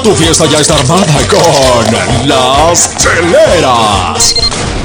Tu fiesta ya está armada con las cheleras.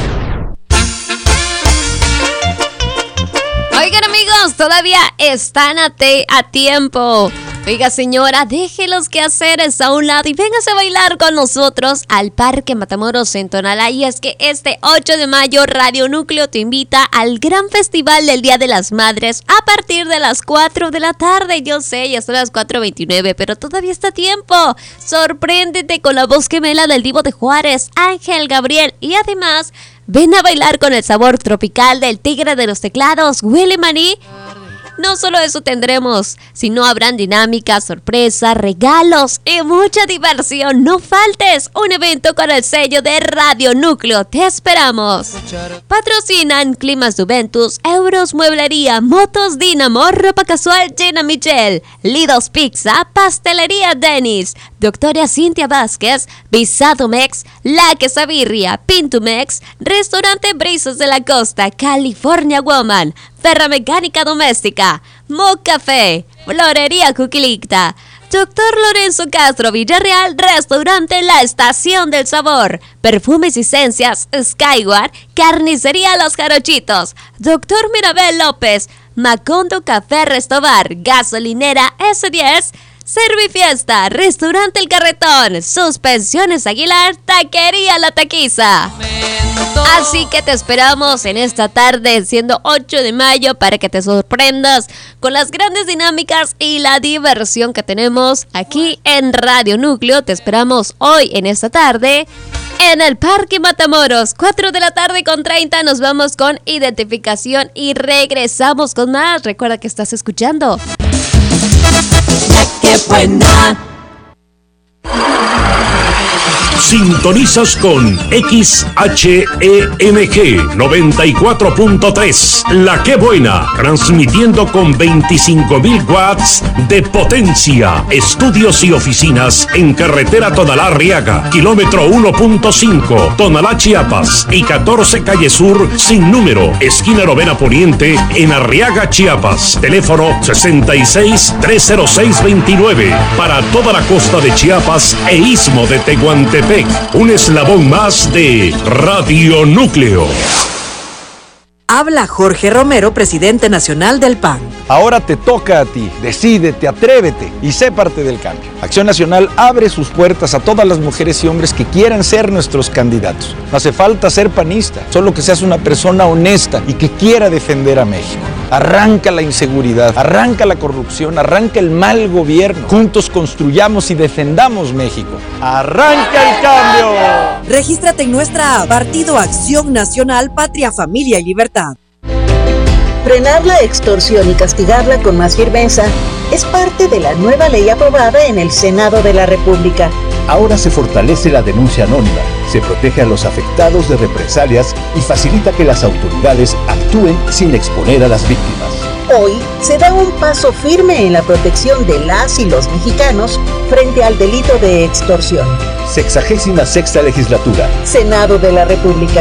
Oigan, amigos, todavía están a tiempo. Oiga, señora, deje los quehaceres a un lado y véngase a bailar con nosotros al Parque Matamoros en Tonalá. Y es que este 8 de mayo Radio Núcleo te invita al gran festival del Día de las Madres a partir de las 4 de la tarde. Yo sé, ya son las 4:29, pero todavía está a tiempo. Sorpréndete con la voz gemela del Divo de Juárez, Ángel Gabriel, y además ven a bailar con el sabor tropical del Tigre de los Teclados, Willy Maní. No solo eso tendremos, sino habrán dinámicas, sorpresas, regalos y mucha diversión. No faltes, un evento con el sello de Radio Núcleo. Te esperamos. Patrocinan Climas Juventus, Euros Mueblería, Motos Dínamo, Ropa Casual Gina Michel, Lidos Pizza, Pastelería Denis, Doctora Cintia Vázquez, Visadomex, La Quesabirria, Pintumex, Restaurante Brisas de la Costa, California Woman, Ferramecánica Doméstica, Mo Café, Florería Cuquilicta, Doctor Lorenzo Castro Villarreal, Restaurante La Estación del Sabor, Perfumes y Esencias Skyward, Carnicería Los Jarochitos, Doctor Mirabel López, Macondo Café Restobar, Gasolinera S10, Servifiesta, Restaurante El Carretón, Suspensiones Aguilar, Taquería La Taquiza. Así que te esperamos en esta tarde, siendo 8 de mayo, para que te sorprendas con las grandes dinámicas y la diversión que tenemos aquí en Radio Núcleo. Te esperamos hoy en esta tarde en el Parque Matamoros, 4 de la tarde con 30. Nos vamos con identificación y regresamos con más. Recuerda que estás escuchando ¡Qué buena! Sintonizas con XHEMG 94.3, La Que Buena, transmitiendo con 25,000 watts de potencia. Estudios y oficinas en carretera Tonalá-Arriaga, kilómetro 1.5, Tonalá, Chiapas, y 14 Calle Sur sin número, esquina Novena Poniente, en Arriaga, Chiapas. Teléfono 66-306-29, para toda la costa de Chiapas e istmo de Tehuantepec. Un eslabón más de Radio Núcleo. Habla Jorge Romero, presidente nacional del PAN. Ahora te toca a ti. Decídete, atrévete y sé parte del cambio. Acción Nacional abre sus puertas a todas las mujeres y hombres que quieran ser nuestros candidatos. No hace falta ser panista, solo que seas una persona honesta y que quiera defender a México. Arranca la inseguridad, arranca la corrupción, arranca el mal gobierno. Juntos construyamos y defendamos México. ¡Arranca el cambio! Regístrate en nuestra app, Partido Acción Nacional, Patria, Familia y Libertad. Frenar la extorsión y castigarla con más firmeza es parte de la nueva ley aprobada en el Senado de la República. Ahora se fortalece la denuncia anónima, se protege a los afectados de represalias y facilita que las autoridades actúen sin exponer a las víctimas. Hoy se da un paso firme en la protección de las y los mexicanos frente al delito de extorsión. 66ª Legislatura. Senado de la República.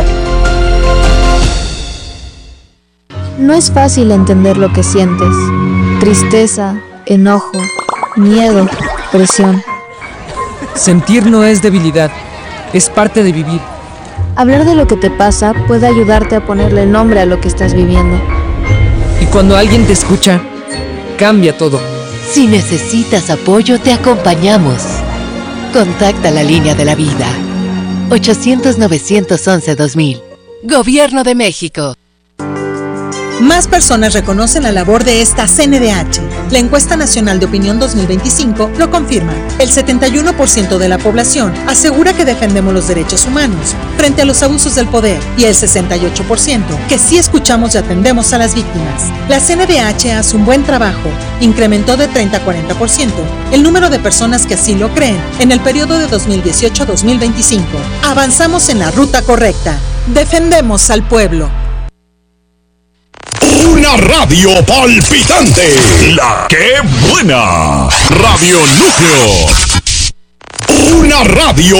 No es fácil entender lo que sientes. Tristeza, enojo, miedo, presión. Sentir no es debilidad, es parte de vivir. Hablar de lo que te pasa puede ayudarte a ponerle nombre a lo que estás viviendo. Y cuando alguien te escucha, cambia todo. Si necesitas apoyo, te acompañamos. Contacta la línea de la vida. 800-911-2000. Gobierno de México. Más personas reconocen la labor de esta CNDH. La encuesta nacional de opinión 2025 lo confirma. El 71% de la población asegura que defendemos los derechos humanos frente a los abusos del poder y el 68% que sí escuchamos y atendemos a las víctimas. La CNDH hace un buen trabajo. Incrementó de 30 a 40% el número de personas que así lo creen en el periodo de 2018 a 2025. Avanzamos en la ruta correcta. Defendemos al pueblo. Una radio palpitante. La Que Buena. Radio Núcleo. Una radio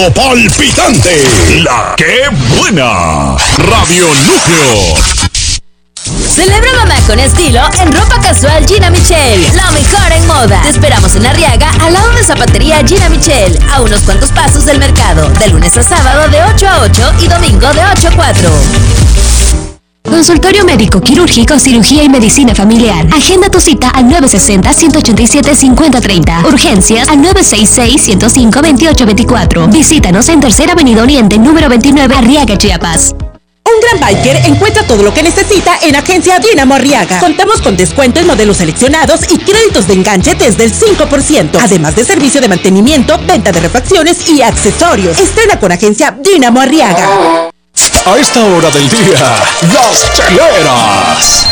palpitante. La Que Buena. Radio Núcleo. Celebra mamá con estilo en ropa casual Gina Michelle. La mejor en moda. Te esperamos en Arriaga, al lado de Zapatería Gina Michelle, a unos cuantos pasos del mercado. De lunes a sábado de 8 a 8 y domingo de 8 a 4. Consultorio médico quirúrgico, cirugía y medicina familiar. Agenda tu cita al 960-187-5030. Urgencias al 966-105-2824. Visítanos en Tercera Avenida Oriente, número 29, Arriaga, Chiapas. Un gran biker encuentra todo lo que necesita en Agencia Dínamo Arriaga. Contamos con descuento en modelos seleccionados y créditos de enganche desde el 5%. Además de servicio de mantenimiento, venta de refacciones y accesorios. Estrena con Agencia Dínamo Arriaga. A esta hora del día, las cheleras.